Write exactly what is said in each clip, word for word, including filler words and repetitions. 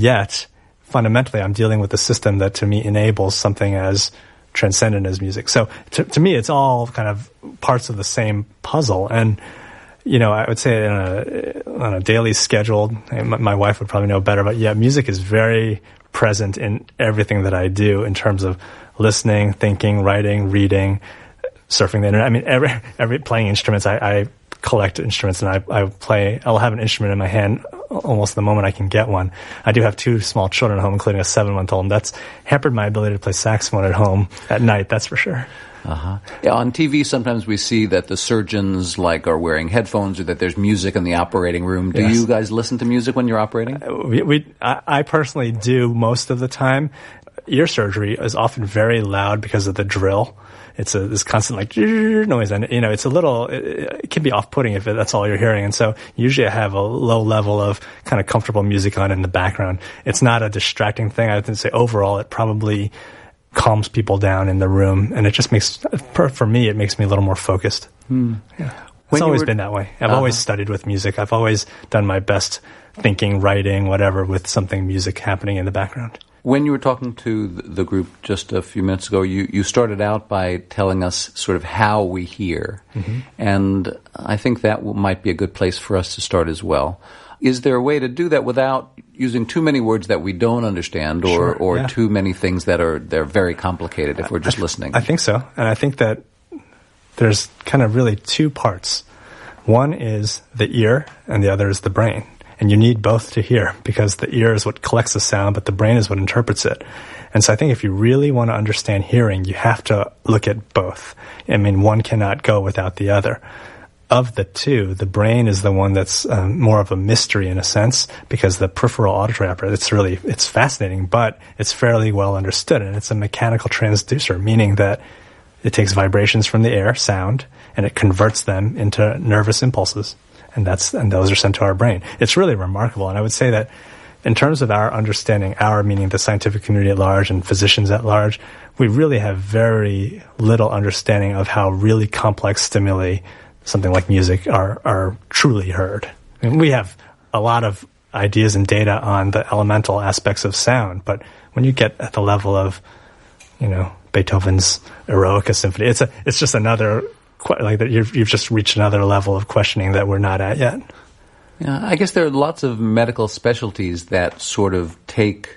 Yet, fundamentally, I'm dealing with a system that to me enables something as transcendent as music. So to, to me, it's all kind of parts of the same puzzle. And, you know, I would say in a, on a daily schedule, my, my wife would probably know better, but yeah, music is very present in everything that I do in terms of listening, thinking, writing, reading, surfing the internet. I mean, every, every playing instruments, I, I collect instruments and I, I play, I'll have an instrument in my hand almost the moment I can get one. I do have two small children at home, including a seven-month-old, and that's hampered my ability to play saxophone at home at night, that's for sure. Uh-huh. Yeah, on T V, sometimes we see that the surgeons like are wearing headphones or that there's music in the operating room. Do yes. you guys listen to music when you're operating? Uh, we, we I, I personally do most of the time. Ear surgery is often very loud because of the drill. It's a this constant like noise, and you know it's a little. It, it can be off-putting if that's all you're hearing. And so usually I have a low level of kind of comfortable music on in the background. It's not a distracting thing. I would say overall it probably calms people down in the room, and it just makes for me it makes me a little more focused. Hmm. Yeah, it's always were, been that way. I've uh-huh. always studied with music. I've always done my best thinking, writing, whatever, with something music happening in the background. When you were talking to the group just a few minutes ago, you, you started out by telling us sort of how we hear. Mm-hmm. And I think that might be a good place for us to start as well. Is there a way to do that without using too many words that we don't understand or, sure, or yeah. too many things that are they're very complicated if we're just I, listening? I think so. And I think that there's kind of really two parts. One is the ear and the other is the brain. And you need both to hear because the ear is what collects the sound, but the brain is what interprets it. And so I think if you really want to understand hearing, you have to look at both. I mean, one cannot go without the other. Of the two, the brain is the one that's um, more of a mystery in a sense because the peripheral auditory apparatus, it's really, it's fascinating, but it's fairly well understood. And it's a mechanical transducer, meaning that it takes vibrations from the air, sound, and it converts them into nervous impulses. And that's and those are sent to our brain. It's really remarkable. And I would say that in terms of our understanding, our meaning the scientific community at large and physicians at large, we really have very little understanding of how really complex stimuli, something like music, are are truly heard. I mean, we have a lot of ideas and data on the elemental aspects of sound, but when you get at the level of, you know, Beethoven's Eroica Symphony, it's a it's just another like that you've, you've just reached another level of questioning that we're not at yet. Yeah, I guess there are lots of medical specialties that sort of take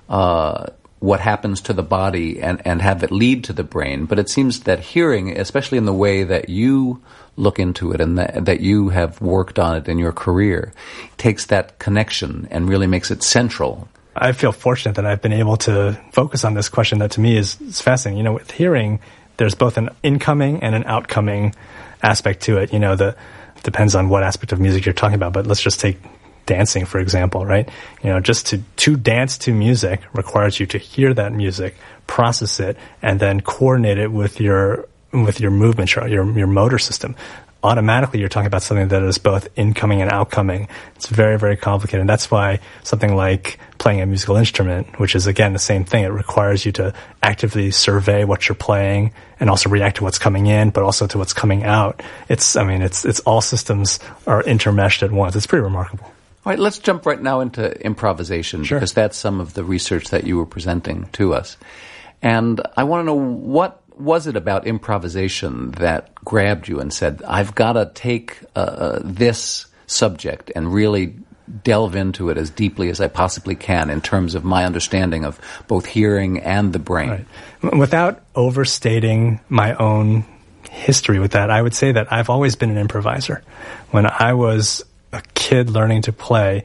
uh, what happens to the body and, and have it lead to the brain. But it seems that hearing, especially in the way that you look into it and that, that you have worked on it in your career, takes that connection and really makes it central. I feel fortunate that I've been able to focus on this question that to me is, is fascinating. You know, with hearing, there's both an incoming and an outcoming aspect to it. You know, the depends on what aspect of music you're talking about, but let's just take dancing, for example, right? You know, just to, to dance to music requires you to hear that music, process it, and then coordinate it with your with your movement, your your motor system. Automatically, you're talking about something that is both incoming and outcoming. It's very, very complicated. And that's why something like playing a musical instrument, which is, again, the same thing, it requires you to actively survey what you're playing and also react to what's coming in, but also to what's coming out. It's, I mean, it's, it's all systems are intermeshed at once. It's pretty remarkable. All right, let's jump right now into improvisation, sure. because that's some of the research that you were presenting to us. And I want to know, what was it about improvisation that grabbed you and said, I've got to take uh, this subject and really delve into it as deeply as I possibly can in terms of my understanding of both hearing and the brain? Right. Without overstating my own history with that, I would say that I've always been an improviser. When I was a kid learning to play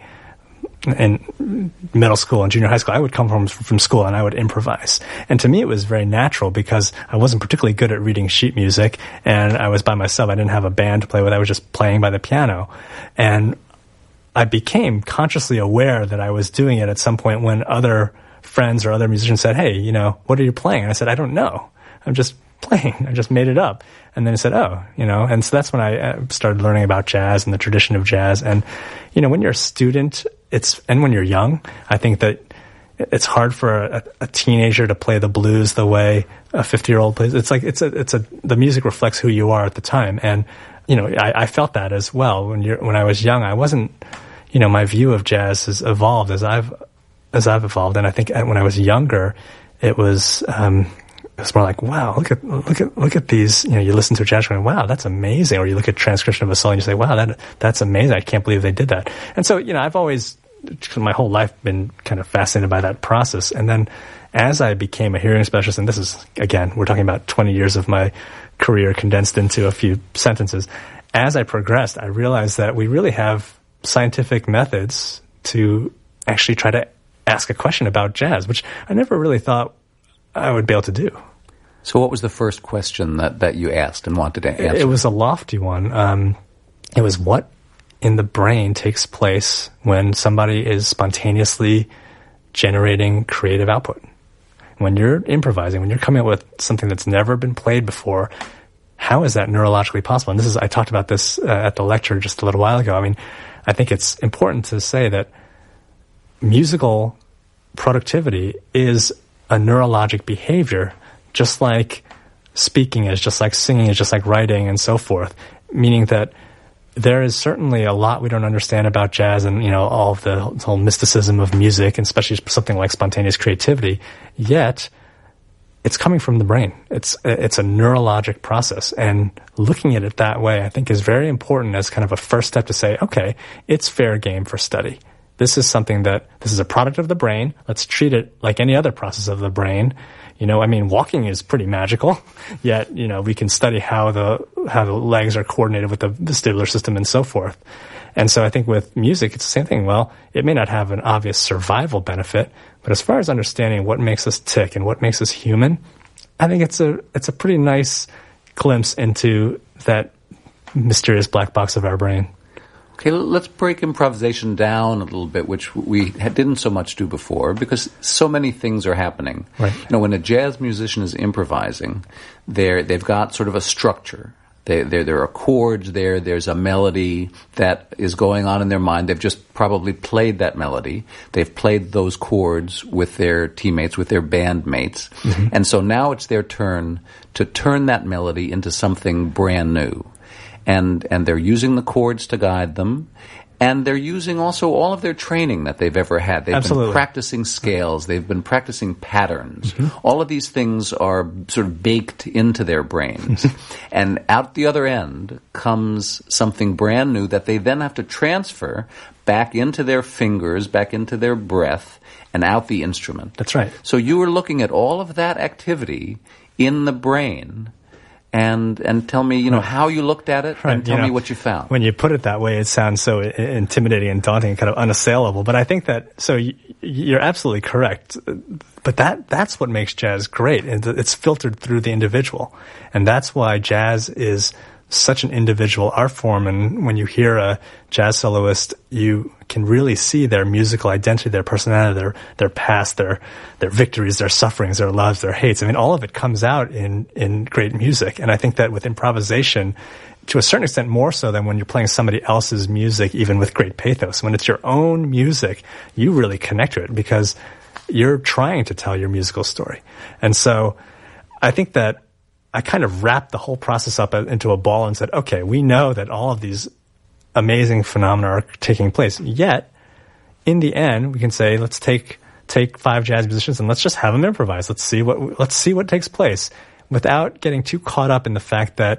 in middle school and junior high school, I would come from from school and I would improvise. And to me, it was very natural because I wasn't particularly good at reading sheet music, and I was by myself. I didn't have a band to play with. I was just playing by the piano. And I became consciously aware that I was doing it at some point when other friends or other musicians said, hey, you know, what are you playing? And I said, I don't know. I'm just playing. I just made it up. And then I said, oh, you know, and so that's when I started learning about jazz and the tradition of jazz. And, you know, when you're a student, it's, and when you're young, I think that it's hard for a, a teenager to play the blues the way a fifty-year-old plays. It's like, it's a, it's a, the music reflects who you are at the time. And, you know, I, I felt that as well when you're, when I was young. I wasn't, you know, my view of jazz has evolved as I've as I've evolved, and I think when I was younger, it was um, it was more like, wow, look at look at look at these. You know, you listen to a jazz going, wow, that's amazing. Or you look at transcription of a song and you say, wow, that that's amazing. I can't believe they did that. And so, you know, I've always my whole life been kind of fascinated by that process. And then as I became a hearing specialist, and this is again, we're talking about twenty years of my career condensed into a few sentences. As I progressed, I realized that we really have scientific methods to actually try to ask a question about jazz, which I never really thought I would be able to do. So what was the first question that, that you asked and wanted to answer? It was a lofty one. Um, it was what in the brain takes place when somebody is spontaneously generating creative output. When you're improvising, when you're coming up with something that's never been played before, how is that neurologically possible? And this is, I talked about this uh, at the lecture just a little while ago. I mean, I think it's important to say that musical productivity is a neurologic behavior, just like speaking is, just like singing is, just like writing and so forth, meaning that there is certainly a lot we don't understand about jazz and, you know, all of the whole mysticism of music, and especially something like spontaneous creativity, yet it's coming from the brain. It's it's a neurologic process, and looking at it that way, I think, is very important as kind of a first step to say, okay, it's fair game for study. This is something that, this is a product of the brain. Let's treat it like any other process of the brain. You know, I mean, walking is pretty magical, yet, you know, we can study how the, how the legs are coordinated with the vestibular system and so forth. And so I think with music, it's the same thing. Well, it may not have an obvious survival benefit, but as far as understanding what makes us tick and what makes us human, I think it's a, it's a pretty nice glimpse into that mysterious black box of our brain. Okay, let's break improvisation down a little bit, which we didn't so much do before, because so many things are happening. Right. You know, when a jazz musician is improvising, they're, they've got sort of a structure. They, there, there are chords there. There's a melody that is going on in their mind. They've just probably played that melody. They've played those chords with their teammates, with their bandmates. Mm-hmm. And so now it's their turn to turn that melody into something brand new. And, and they're using the chords to guide them. And they're using also all of their training that they've ever had. They've Absolutely. been practicing scales. They've been practicing patterns. Mm-hmm. All of these things are sort of baked into their brains. And out the other end comes something brand new that they then have to transfer back into their fingers, back into their breath, and out the instrument. That's right. So you were looking at all of that activity in the brain. And and tell me, you know, how you looked at it, right. and tell you know, me what you found. When you put it that way, it sounds so I- intimidating and daunting and kind of unassailable. But I think that, so y- you're absolutely correct. But that that's what makes jazz great. It's filtered through the individual. And that's why jazz is such an individual art form. And when you hear a jazz soloist, you can really see their musical identity, their personality, their their past, their their victories, their sufferings, their loves, their hates. I mean, all of it comes out in in great music. And I think that with improvisation, to a certain extent more so than when you're playing somebody else's music, even with great pathos, when it's your own music, you really connect to it because you're trying to tell your musical story. And so I think that I kind of wrapped the whole process up into a ball and said, okay, we know that all of these amazing phenomena are taking place. Yet, in the end, we can say, let's take take five jazz musicians and let's just have them improvise. Let's see what let's see what takes place, without getting too caught up in the fact that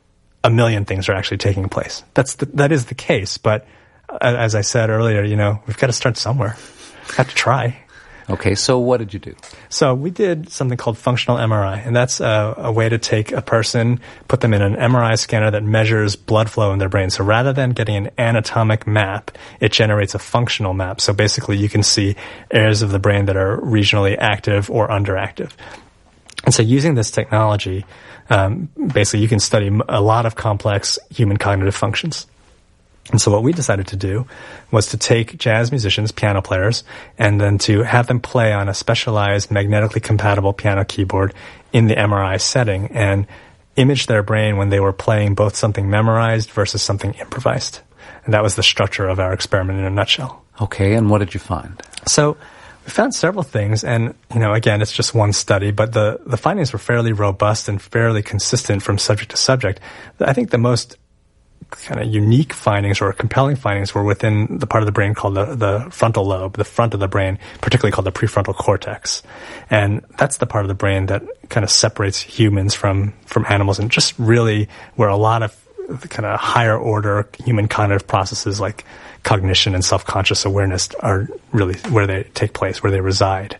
a million things are actually taking place. That's the, that is the case. But as I said earlier, you know, we've got to start somewhere. Have to try. Okay, so what did you do? So we did something called functional M R I, and that's a, a way to take a person, put them in an M R I scanner that measures blood flow in their brain. So rather than getting an anatomic map, it generates a functional map. So basically you can see areas of the brain that are regionally active or underactive. And so using this technology, um, basically you can study a lot of complex human cognitive functions. And so what we decided to do was to take jazz musicians, piano players, and then to have them play on a specialized magnetically compatible piano keyboard in the M R I setting and image their brain when they were playing both something memorized versus something improvised. And that was the structure of our experiment in a nutshell. Okay, and what did you find? So we found several things, and, you know, again, it's just one study, but the, the findings were fairly robust and fairly consistent from subject to subject. I think the most kind of unique findings or compelling findings were within the part of the brain called the, the frontal lobe, the front of the brain, particularly called the prefrontal cortex. And that's the part of the brain that kind of separates humans from, from animals, and just really where a lot of the kind of higher order human cognitive processes like cognition and self-conscious awareness are really where they take place, where they reside.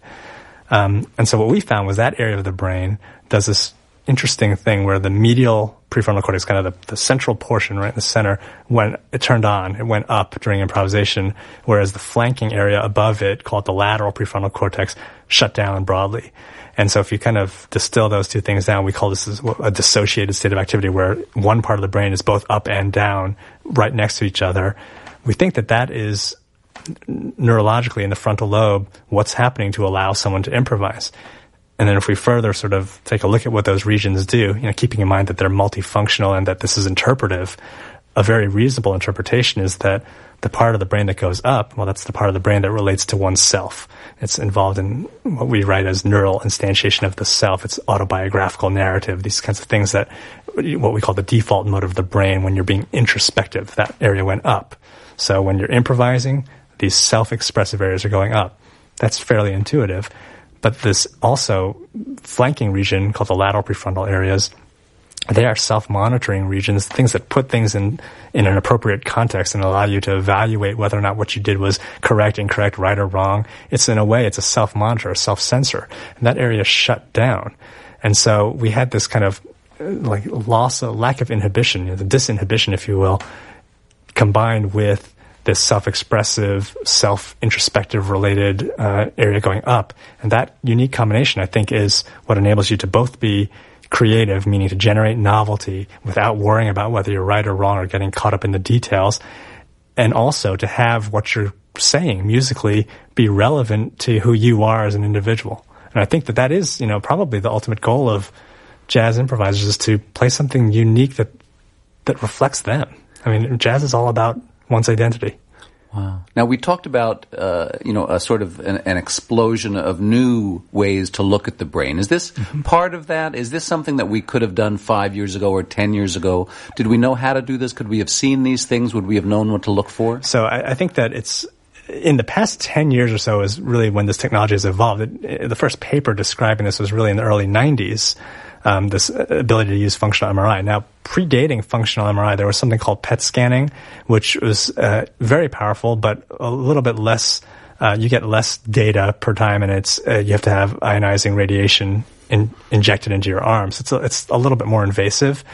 Um, and so what we found was that area of the brain does this interesting thing where the medial prefrontal cortex, kind of the, the central portion right in the center, when it turned on, it went up during improvisation, whereas the flanking area above it, called the lateral prefrontal cortex, shut down broadly. And so if you kind of distill those two things down, we call this a dissociated state of activity where one part of the brain is both up and down right next to each other. We think that that is neurologically in the frontal lobe what's happening to allow someone to improvise. And then if we further sort of take a look at what those regions do, you know, keeping in mind that they're multifunctional and that this is interpretive, a very reasonable interpretation is that the part of the brain that goes up, well, that's the part of the brain that relates to oneself. It's involved in what we write as neural instantiation of the self. It's autobiographical narrative, these kinds of things that, what we call the default mode of the brain when you're being introspective, that area went up. So when you're improvising, these self-expressive areas are going up. That's fairly intuitive. But this also flanking region called the lateral prefrontal areas, they are self-monitoring regions, things that put things in, in an appropriate context and allow you to evaluate whether or not what you did was correct, incorrect, right, or wrong. It's, in a way, it's a self-monitor, a self-censor. And that area shut down. And so we had this kind of like loss, a lack of inhibition, you know, the disinhibition, if you will, combined with this self-expressive, self-introspective related uh, area going up. And that unique combination, I think, is what enables you to both be creative, meaning to generate novelty without worrying about whether you're right or wrong or getting caught up in the details, and also to have what you're saying musically be relevant to who you are as an individual. And I think that that is, you know, probably the ultimate goal of jazz improvisers, is to play something unique that that reflects them. I mean, jazz is all about one's identity. Wow. Now, we talked about, uh, you know, a sort of an, an explosion of new ways to look at the brain. Is this mm-hmm. part of that? Is this something that we could have done five years ago or ten years ago? Did we know how to do this? Could we have seen these things? Would we have known what to look for? So I, I think that it's, in the past ten years or so is really when this technology has evolved. It, it, the first paper describing this was really in the early nineties. Um, this ability to use functional M R I. Now, predating functional M R I, there was something called P E T scanning, which was uh, very powerful, but a little bit less. Uh, you get less data per time, and it's uh, you have to have ionizing radiation in, injected into your arms. It's a, it's a little bit more invasive.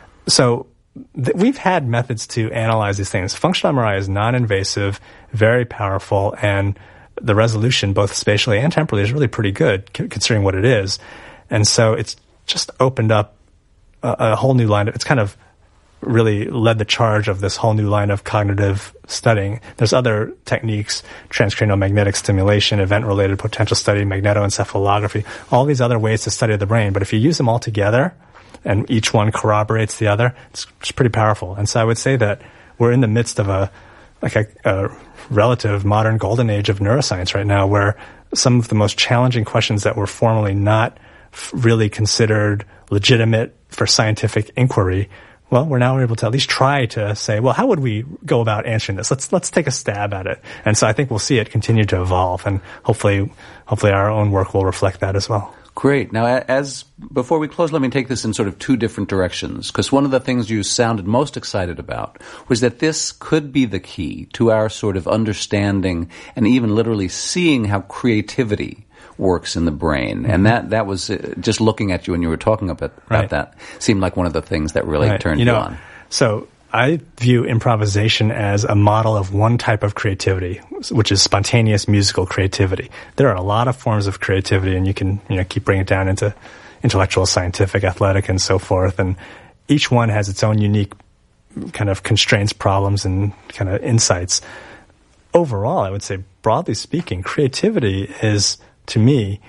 So th- we've had methods to analyze these things. Functional M R I is non-invasive, very powerful, and the resolution, both spatially and temporally, is really pretty good c- considering what it is. And so it's just opened up a, a whole new line. It's kind of really led the charge of this whole new line of cognitive studying. There's other techniques, transcranial magnetic stimulation, event-related potential study, magnetoencephalography, all these other ways to study the brain. But if you use them all together and each one corroborates the other, it's, it's pretty powerful. And so I would say that we're in the midst of a like a, a relative modern golden age of neuroscience right now, where some of the most challenging questions that were formerly not really considered legitimate for scientific inquiry, well, we're now able to at least try to say, well, how would we go about answering this? Let's let's take a stab at it. And so I think we'll see it continue to evolve, and hopefully, hopefully our own work will reflect that as well. Great. Now, as before we close, let me take this in sort of two different directions, because one of the things you sounded most excited about was that this could be the key to our sort of understanding and even literally seeing how creativity works in the brain. Mm-hmm. And that, that was uh, just looking at you when you were talking about, about right. that seemed like one of the things that really right. turned you, you know, on. So I view improvisation as a model of one type of creativity, which is spontaneous musical creativity. There are a lot of forms of creativity, and you can, you know, keep bringing it down into intellectual, scientific, athletic, and so forth. And each one has its own unique kind of constraints, problems, and kind of insights. Overall, I would say, broadly speaking, creativity is, to me,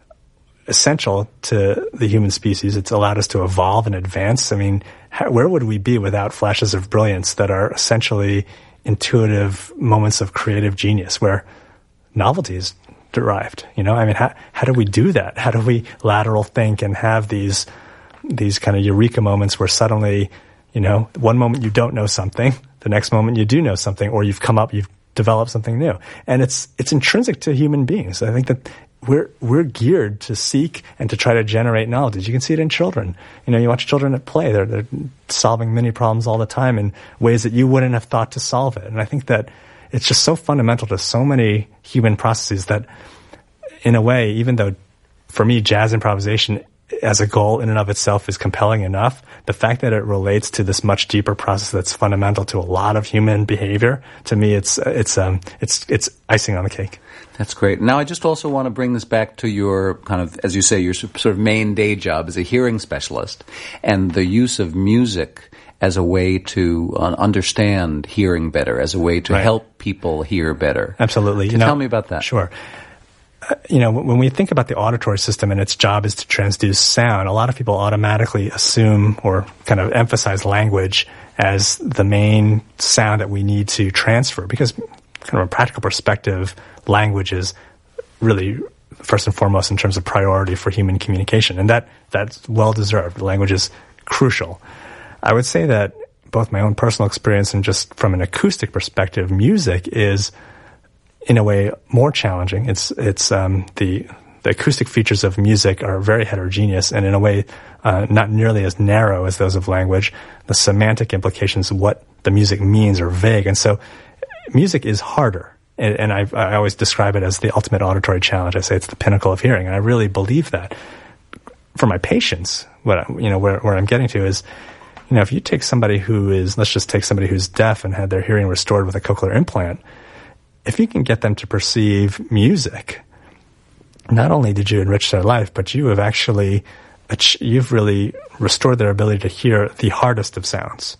essential to the human species. It's allowed us to evolve and advance. I mean, how, where would we be without flashes of brilliance that are essentially intuitive moments of creative genius where novelty is derived? You know, I mean, how, how do we do that? How do we lateral think and have these, these kind of eureka moments where suddenly You know, one moment you don't know something, the next moment you do know something, or you've come up, you've developed something new. And it's it's intrinsic to human beings. I think that we're we're geared to seek and to try to generate knowledge. You can see it in children. You know, you watch children at play. They're they're solving many problems all the time in ways that you wouldn't have thought to solve it. And I think that it's just so fundamental to so many human processes that, in a way, even though for me jazz improvisation as a goal in and of itself is compelling enough, the fact that it relates to this much deeper process that's fundamental to a lot of human behavior, to me, it's it's um it's it's icing on the cake. That's great. Now, I just also want to bring this back to your kind of, as you say, your sort of main day job as a hearing specialist, and the use of music as a way to uh, understand hearing better, as a way to right. help people hear better. Absolutely. To you know, tell me about that. Sure. You know, when we think about the auditory system and its job is to transduce sound, a lot of people automatically assume or kind of emphasize language as the main sound that we need to transfer, because kind of a practical perspective, language is really first and foremost in terms of priority for human communication. And that that's well-deserved. Language is crucial. I would say that both my own personal experience and just from an acoustic perspective, music is in a way more challenging. It's it's um, the the acoustic features of music are very heterogeneous and in a way uh, not nearly as narrow as those of language. The semantic implications of what the music means are vague, and so music is harder. And, and I, I always describe it as the ultimate auditory challenge. I say it's the pinnacle of hearing, and I really believe that. For my patients, what I, you know where where I'm getting to is, you know, if you take somebody who is, let's just take somebody who's deaf and had their hearing restored with a cochlear implant. If you can get them to perceive music, not only did you enrich their life, but you have actually, you've really restored their ability to hear the hardest of sounds.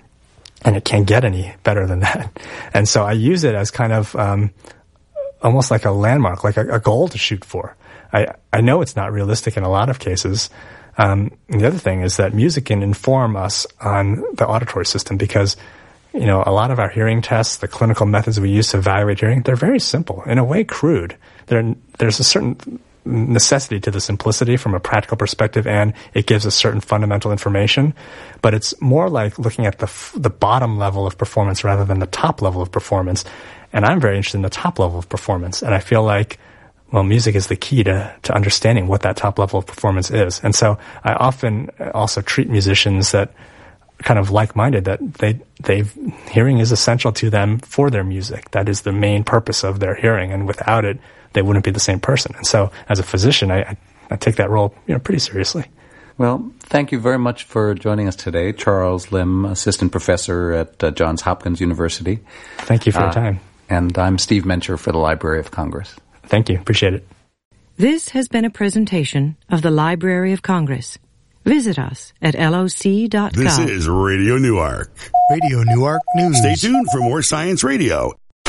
And it can't get any better than that. And so I use it as kind of um, almost like a landmark, like a, a goal to shoot for. I, I know it's not realistic in a lot of cases. Um, and the other thing is that music can inform us on the auditory system because, you know, a lot of our hearing tests, the clinical methods we use to evaluate hearing, they're very simple, in a way crude. There, there's a certain necessity to the simplicity from a practical perspective, and it gives us certain fundamental information. But it's more like looking at the the bottom level of performance rather than the top level of performance. And I'm very interested in the top level of performance. And I feel like, well, music is the key to, to understanding what that top level of performance is. And so I often also treat musicians that kind of like-minded, that they they've hearing is essential to them for their music. That is the main purpose of their hearing, and without it, they wouldn't be the same person. And so, as a physician, I, I take that role, you know, pretty seriously. Well, thank you very much for joining us today, Charles Lim, assistant professor at uh, Johns Hopkins University. Thank you for uh, your time. And I'm Steve Mencher for the Library of Congress. Thank you. Appreciate it. This has been a presentation of the Library of Congress. Visit us at L O C dot gov. This is Radio Newark. Radio Newark News. Stay tuned for more Science Radio.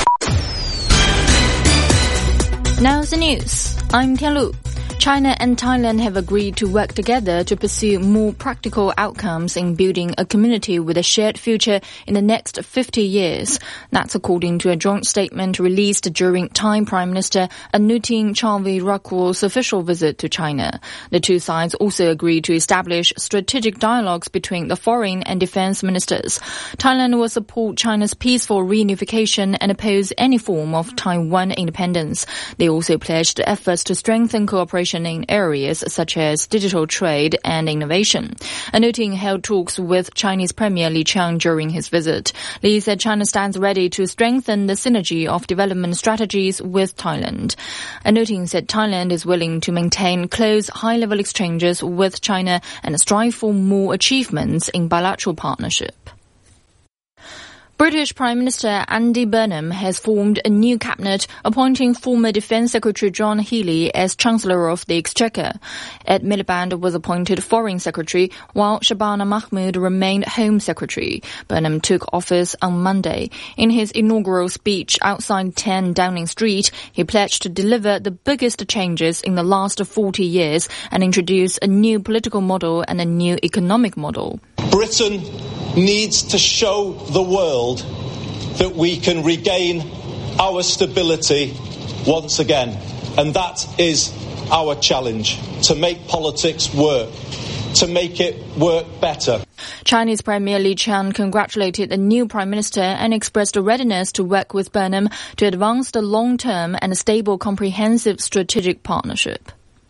Now the news. I'm Tianlu. China and Thailand have agreed to work together to pursue more practical outcomes in building a community with a shared future in the next fifty years. That's according to a joint statement released during Thai Prime Minister Anutin Charnvirakul's official visit to China. The two sides also agreed to establish strategic dialogues between the foreign and defense ministers. Thailand will support China's peaceful reunification and oppose any form of Taiwan independence. They also pledged efforts to strengthen cooperation in areas such as digital trade and innovation. Anutin held talks with Chinese Premier Li Qiang during his visit. Li said China stands ready to strengthen the synergy of development strategies with Thailand. Anutin said Thailand is willing to maintain close, high-level exchanges with China and strive for more achievements in bilateral partnership. British Prime Minister Andy Burnham has formed a new cabinet, appointing former Defence Secretary John Healey as Chancellor of the Exchequer. Ed Miliband was appointed Foreign Secretary, while Shabana Mahmood remained Home Secretary. Burnham took office on Monday. In his inaugural speech outside ten Downing Street, he pledged to deliver the biggest changes in the last forty years and introduce a new political model and a new economic model. Britain needs to show the world that we can regain our stability once again. And that is our challenge, to make politics work, to make it work better. Chinese Premier Li Qiang congratulated the new Prime Minister and expressed a readiness to work with Burnham to advance the long-term and stable comprehensive strategic partnership.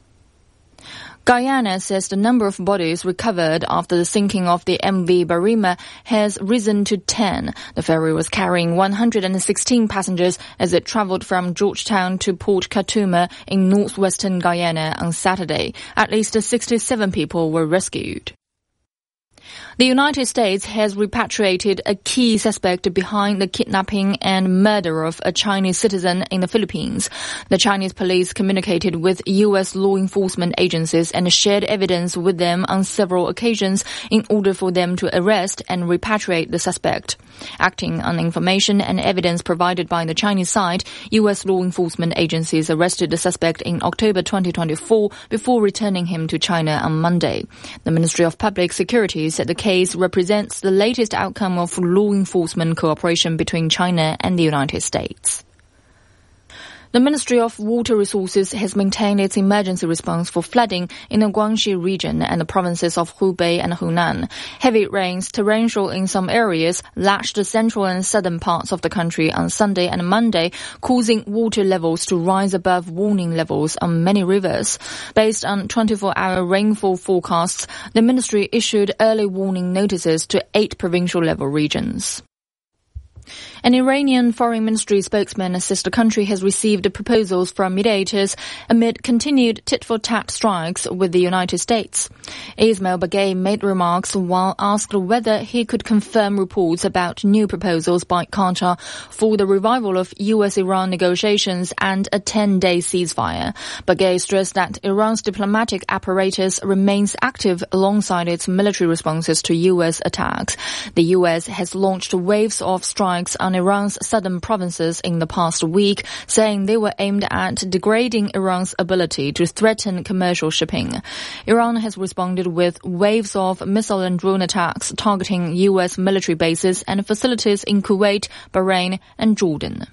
Guyana says the number of bodies recovered after the sinking of the M V Barima has risen to ten. The ferry was carrying one hundred sixteen passengers as it travelled from Georgetown to Port Katooma in northwestern Guyana on Saturday. At least sixty-seven people were rescued. The United States has repatriated a key suspect behind the kidnapping and murder of a Chinese citizen in the Philippines. The Chinese police communicated with U S law enforcement agencies and shared evidence with them on several occasions in order for them to arrest and repatriate the suspect. Acting on information and evidence provided by the Chinese side, U S law enforcement agencies arrested the suspect in October twenty twenty-four before returning him to China on Monday. The Ministry of Public Security said the case represents the latest outcome of law enforcement cooperation between China and the United States. The Ministry of Water Resources has maintained its emergency response for flooding in the Guangxi region and the provinces of Hubei and Hunan. Heavy rains, torrential in some areas, lashed the central and southern parts of the country on Sunday and Monday, causing water levels to rise above warning levels on many rivers. Based on twenty-four hour rainfall forecasts, the ministry issued early warning notices to eight provincial-level regions. An Iranian foreign ministry spokesman says the country has received proposals from mediators amid continued tit-for-tat strikes with the United States. Ismail Bagay made remarks while asked whether he could confirm reports about new proposals by Qatar for the revival of U S-Iran negotiations and a ten-day ceasefire. Bagay stressed that Iran's diplomatic apparatus remains active alongside its military responses to U S attacks. The U S has launched waves of strikes on Iran's southern provinces in the past week, saying they were aimed at degrading Iran's ability to threaten commercial shipping. Iran has responded with waves of missile and drone attacks targeting U S military bases and facilities in Kuwait, Bahrain, and Jordan.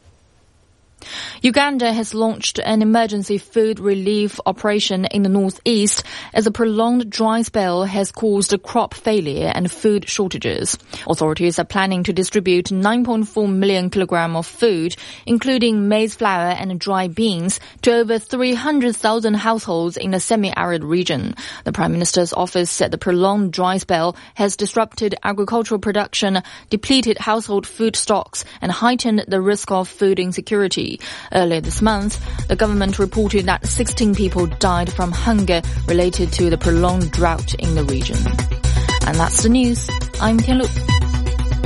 Uganda has launched an emergency food relief operation in the northeast as a prolonged dry spell has caused crop failure and food shortages. Authorities are planning to distribute nine point four million kilograms of food, including maize flour and dry beans, to over three hundred thousand households in the semi-arid region. The Prime Minister's office said the prolonged dry spell has disrupted agricultural production, depleted household food stocks, and heightened the risk of food insecurity. Earlier this month, the government reported that sixteen people died from hunger related to the prolonged drought in the region. And that's the news. I'm Tian Lu.